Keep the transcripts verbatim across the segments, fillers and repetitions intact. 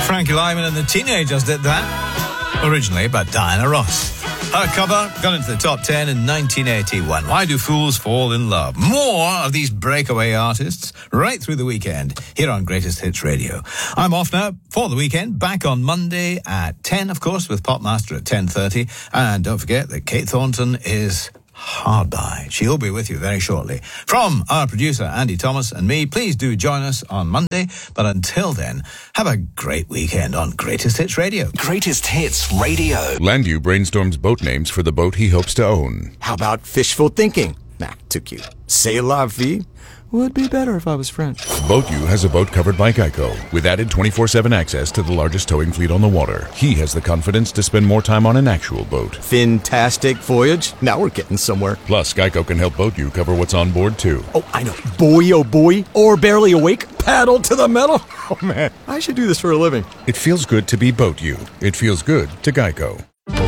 Frankie Lyman and the Teenagers did that. Originally by Diana Ross. Her cover got into the top ten in nineteen eighty-one. Why do fools fall in love? More of these breakaway artists right through the weekend here on Greatest Hits Radio. I'm off now for the weekend. Back on Monday at ten, of course, with Popmaster at ten thirty. And don't forget that Kate Thornton is hard by. She'll be with you very shortly. From our producer, Andy Thomas, and me, please do join us on Monday. But until then, have a great weekend on Greatest Hits Radio. Greatest Hits Radio. Landu brainstorms boat names for the boat he hopes to own. How about fishful thinking? Nah, too cute. C'est la vie. Would be better if I was French. BoatU has a boat covered by Geico, with added twenty-four seven access to the largest towing fleet on the water. He has the confidence to spend more time on an actual boat. Fantastic voyage. Now we're getting somewhere. Plus, Geico can help BoatU cover what's on board, too. Oh, I know. Boy, oh boy. Or barely awake. Paddle to the metal. Oh, man. I should do this for a living. It feels good to be BoatU. It feels good to Geico.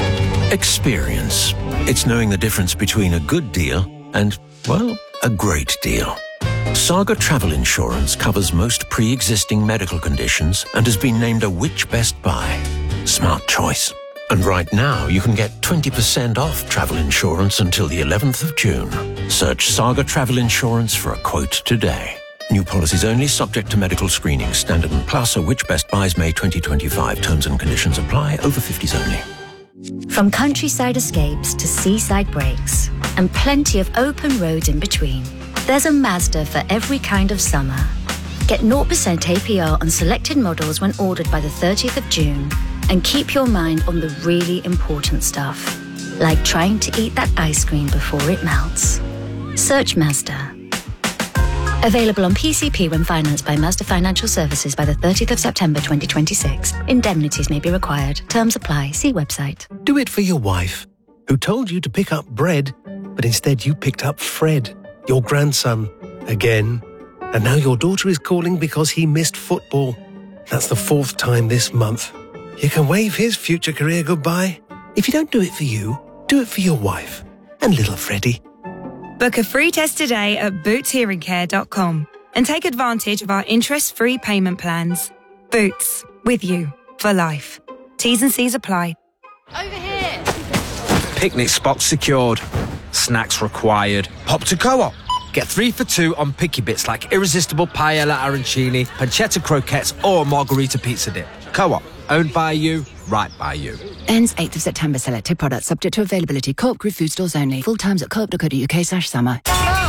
Experience. It's knowing the difference between a good deal and, well, a great deal. Saga Travel Insurance covers most pre-existing medical conditions and has been named a Which Best Buy. Smart choice. And right now, you can get twenty percent off travel insurance until the eleventh of June. Search Saga Travel Insurance for a quote today. New policies only, subject to medical screening. Standard and Plus are Which Best Buys May twenty twenty-five. Terms and conditions apply. Over fifties only. From countryside escapes to seaside breaks, and plenty of open roads in between, there's a Mazda for every kind of summer. Get zero percent A P R on selected models when ordered by the thirtieth of June. And keep your mind on the really important stuff, like trying to eat that ice cream before it melts. Search Mazda. Available on P C P when financed by Mazda Financial Services by the thirtieth of September twenty twenty-six. Indemnities may be required. Terms apply. See website. Do it for your wife, who told you to pick up bread, but instead you picked up Fred, your grandson, again. And now your daughter is calling because he missed football. That's the fourth time this month. You can wave his future career goodbye. If you don't do it for you, do it for your wife and little Freddie. Book a free test today at boots hearing care dot com and take advantage of our interest-free payment plans. Boots, with you for life. T's and C's apply. Over here. Picnic spots secured. Snacks required. Pop to Co-op. Get three for two on picky bits like irresistible paella arancini, pancetta croquettes, or margarita pizza dip. Co-op. Owned by you, right by you. Ends eighth of September. Selected products subject to availability. Co-op Group food stores only. Full times at co op dot co dot uk slash summer.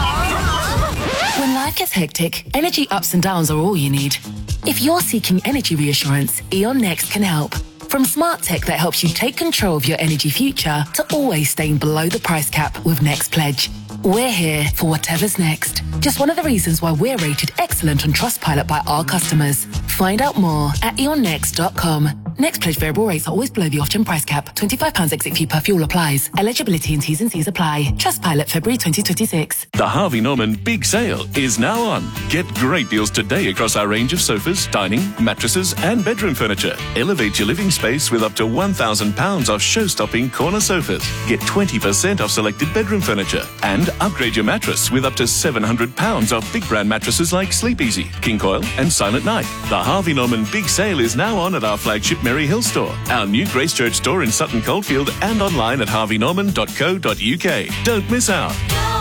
When life gets hectic, energy ups and downs are all you need. If you're seeking energy reassurance, E.ON Next can help. From smart tech that helps you take control of your energy future to always staying below the price cap with Next Pledge. We're here for whatever's next. Just one of the reasons why we're rated excellent on Trustpilot by our customers. Find out more at e on next dot com. Next Pledge variable rates are always below the off-gen price cap. twenty-five pounds exit fee per fuel applies. Eligibility and T's and C's apply. Trustpilot February twenty twenty-six. The Harvey Norman Big Sale is now on. Get great deals today across our range of sofas, dining, mattresses and bedroom furniture. Elevate your living space with up to one thousand pounds off show-stopping corner sofas. Get twenty percent off selected bedroom furniture. And upgrade your mattress with up to seven hundred pounds off big brand mattresses like Sleep Easy, King Coil and Silent Night. The Harvey Norman Big Sale is now on at our flagship Merry Hill store, our new Gracechurch store in Sutton Coldfield, and online at harvey norman dot co dot uk. Don't miss out.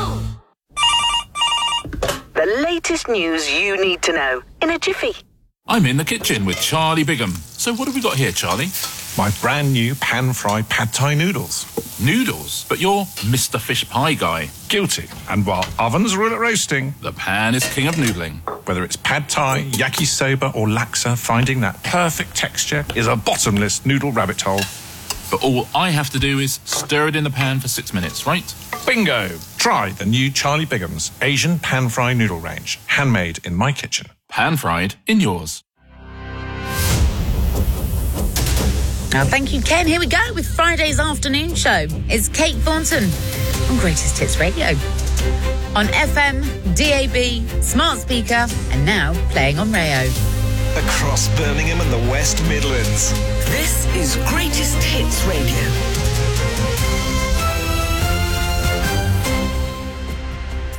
The latest news you need to know in a jiffy. I'm in the kitchen with Charlie Bigham. So what have we got here, Charlie? My brand new pan-fried pad thai noodles. Noodles? But you're Mister Fish Pie guy. Guilty. And while ovens rule at roasting, the pan is king of noodling. Whether it's pad thai, yakisoba or laksa, finding that perfect texture is a bottomless noodle rabbit hole. But all I have to do is stir it in the pan for six minutes, right? Bingo! Try the new Charlie Bigham's Asian pan-fried noodle range. Handmade in my kitchen. Pan-fried in yours. Now, thank you, Ken. Here we go with Friday's afternoon show. It's Kate Thornton on Greatest Hits Radio. On F M, D A B, smart speaker, and now playing on Rayo. Across Birmingham and the West Midlands. This is Greatest Hits Radio.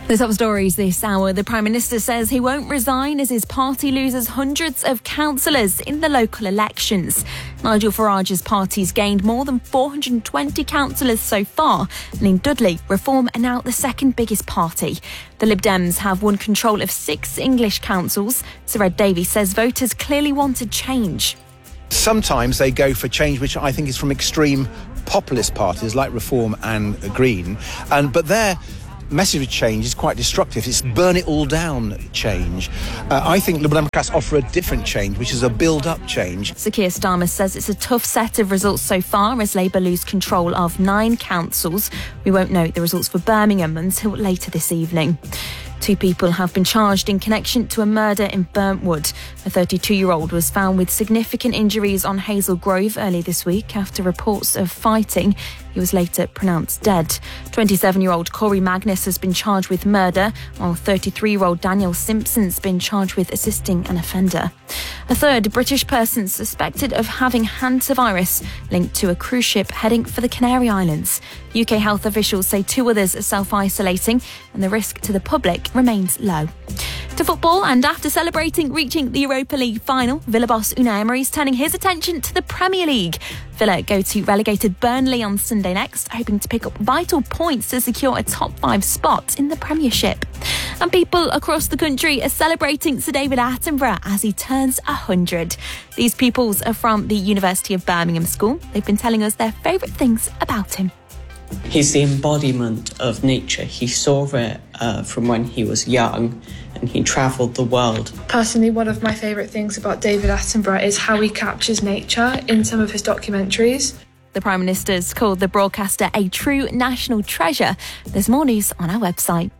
The top stories this hour. The Prime Minister says he won't resign as his party loses hundreds of councillors in the local elections. Nigel Farage's party's gained more than four hundred twenty councillors so far. And in Dudley, Reform are now the second biggest party. The Lib Dems have won control of six English councils. Sir Ed Davies says voters clearly wanted change. Sometimes they go for change which I think is from extreme populist parties like Reform and Green, and but their message of change is quite destructive. It's burn it all down change. Uh, I think Liberal Democrats offer a different change, which is a build-up change. Sir Keir Starmer says it's a tough set of results so far as Labour lose control of nine councils. We won't know the results for Birmingham until later this evening. Two people have been charged in connection to a murder in Burntwood. A thirty-two-year-old was found with significant injuries on Hazel Grove early this week after reports of fighting. He was later pronounced dead. twenty-seven-year-old Corey Magnus has been charged with murder, while thirty-three-year-old Daniel Simpson's been charged with assisting an offender. A third British person suspected of having hantavirus linked to a cruise ship heading for the Canary Islands. U K health officials say two others are self-isolating and the risk to the public remains low. To football, and after celebrating reaching the Europa League final, Villa boss Unai Emery is turning his attention to the Premier League. Villa go to relegated Burnley on Sunday next, hoping to pick up vital points to secure a top five spot in the Premiership. And people across the country are celebrating Sir David Attenborough as he turns one hundred. These pupils are from the University of Birmingham School. They've been telling us their favourite things about him. He's the embodiment of nature. He saw it uh, from when he was young, and he travelled the world. Personally, one of my favourite things about David Attenborough is how he captures nature in some of his documentaries. The Prime Minister's called the broadcaster a true national treasure. There's more news on our website.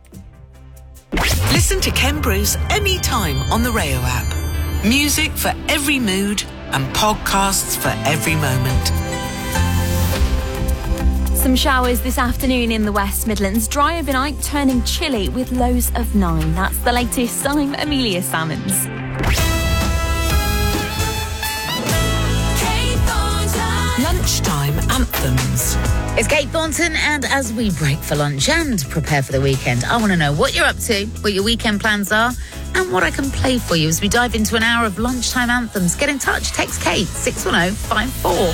Listen to Ken Bruce anytime on the Rayo app. Music for every mood and podcasts for every moment. Some showers this afternoon in the West Midlands. Dry overnight, turning chilly with lows of nine. That's the latest. I'm Amelia Salmons. Lunchtime anthems. It's Kate Thornton, and as we break for lunch and prepare for the weekend, I want to know what you're up to, what your weekend plans are, and what I can play for you as we dive into an hour of lunchtime anthems. Get in touch. Text Kate six one zero five four.